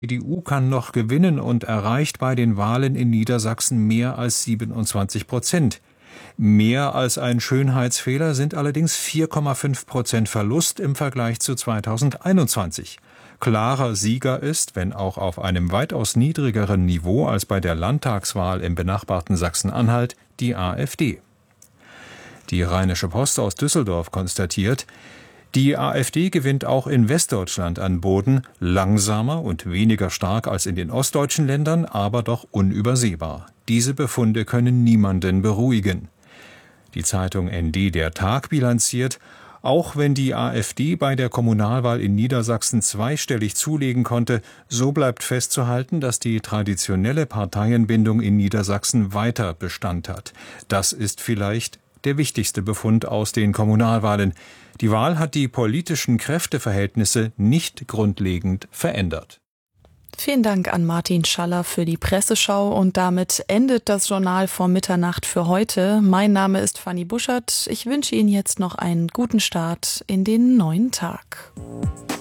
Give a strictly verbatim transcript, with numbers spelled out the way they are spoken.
Die C D U kann noch gewinnen und erreicht bei den Wahlen in Niedersachsen mehr als siebenundzwanzig Prozent. Mehr als ein Schönheitsfehler sind allerdings vier Komma fünf Prozent Verlust im Vergleich zu zweitausendeinundzwanzig. Klarer Sieger ist, wenn auch auf einem weitaus niedrigeren Niveau als bei der Landtagswahl im benachbarten Sachsen-Anhalt, die AfD. Die Rheinische Post aus Düsseldorf konstatiert, die AfD gewinnt auch in Westdeutschland an Boden, langsamer und weniger stark als in den ostdeutschen Ländern, aber doch unübersehbar. Diese Befunde können niemanden beruhigen. Die Zeitung N D Der Tag bilanziert, auch wenn die AfD bei der Kommunalwahl in Niedersachsen zweistellig zulegen konnte, so bleibt festzuhalten, dass die traditionelle Parteienbindung in Niedersachsen weiter Bestand hat. Das ist vielleicht der wichtigste Befund aus den Kommunalwahlen. Die Wahl hat die politischen Kräfteverhältnisse nicht grundlegend verändert. Vielen Dank an Martin Schaller für die Presseschau und damit endet das Journal vor Mitternacht für heute. Mein Name ist Fanny Buschert. Ich wünsche Ihnen jetzt noch einen guten Start in den neuen Tag.